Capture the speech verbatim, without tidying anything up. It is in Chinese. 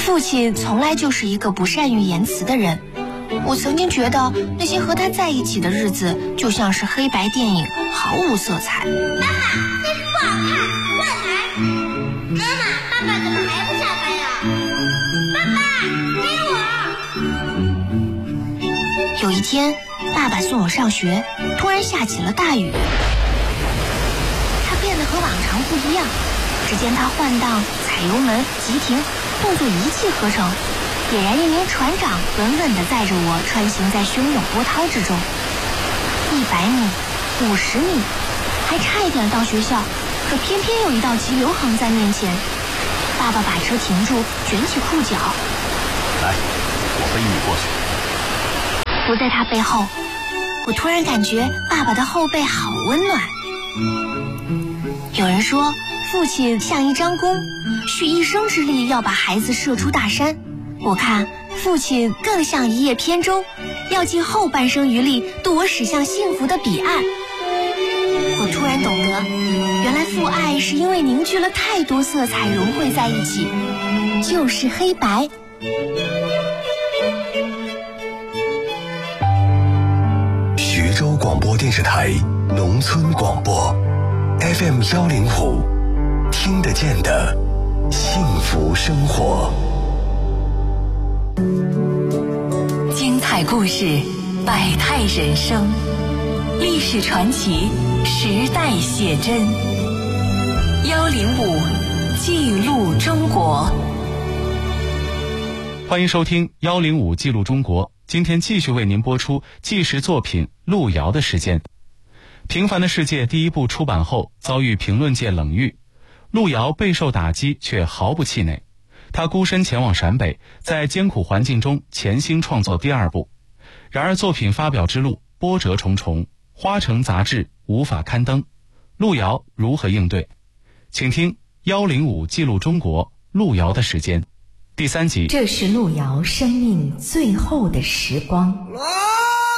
父亲从来就是一个不善于言辞的人。我曾经觉得那些和他在一起的日子就像是黑白电影，毫无色彩。 爸爸，这不好看，乱来！妈妈，爸爸怎么还不下班呀？爸爸，给我！ 有一天，爸爸送我上学，突然下起了大雨。他变得和往常不一样，只见他换挡、踩油门、急停，动作一气呵成。俨然一名船长，稳稳地载着我穿行在汹涌波涛之中。一百米，五十米，还差一点到学校，可偏偏有一道急流横在面前。爸爸把车停住，卷起裤脚， 来，我背你过去。 伏在他背后，我突然感觉爸爸的后背好温暖。有人说，父亲像一张弓，蓄一生之力要把孩子射出大山。我看父亲更像一叶扁舟，要尽后半生余力渡我驶向幸福的彼岸。我突然懂得，原来父爱是因为凝聚了太多色彩融汇在一起，就是黑白。 徐州广播电视台农村广播 F M 幺零五，听得见的幸福生活。 精彩故事，百态人生，历史传奇，时代写真。幺零五记录中国。 欢迎收听幺零五记录中国。今天继续为您播出纪实作品《路遥的时间》。平凡的世界第一部出版后，遭遇评论界冷遇，路遥备受打击，却毫不气馁。他孤身前往陕北，在艰苦环境中潜心创作第二部。然而作品发表之路波折重重，花城杂志无法刊登，路遥如何应对？请听幺零五记录中国路遥的时间第三集。 这是路遥生命最后的时光。